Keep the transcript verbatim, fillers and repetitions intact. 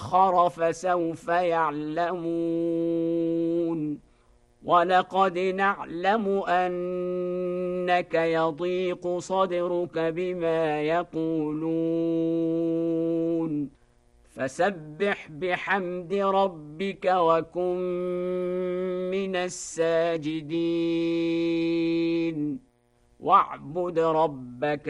تأخر فسوف يعلمون ولقد نعلم أنك يضيق صدرك بما يقولون فسبح بحمد ربك وكن من الساجدين واعبد ربك